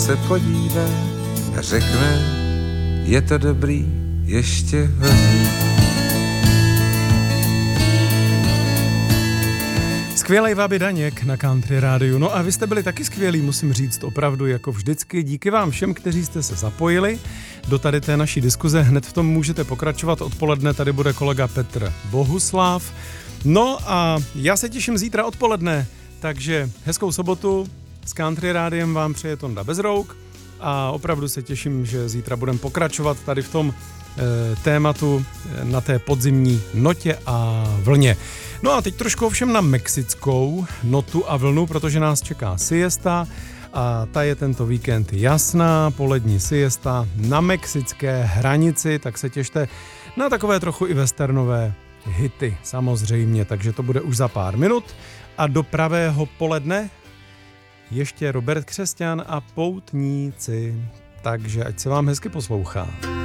se podívá a řekne, je to dobrý, ještě hoří. Skvělej Váby Daněk na Country Rádiu. No a vy jste byli taky skvělí, musím říct, opravdu jako vždycky. Díky vám všem, kteří jste se zapojili do tady té naší diskuze. Hned v tom můžete pokračovat odpoledne, tady bude kolega Petr Bohuslav. No a já se těším zítra odpoledne, takže hezkou sobotu s Country Rádiem vám přeje Tonda Bezrouk a opravdu se těším, že zítra budeme pokračovat tady v tom tématu na té podzimní notě a vlně. No a teď trošku ovšem na mexickou notu a vlnu, protože nás čeká siesta a ta je tento víkend jasná, polední siesta na mexické hranici, tak se těšte na takové trochu i westernové hity samozřejmě, takže to bude už za pár minut a do pravého poledne ještě Robert Křesťan a Poutníci, takže ať se vám hezky poslouchá.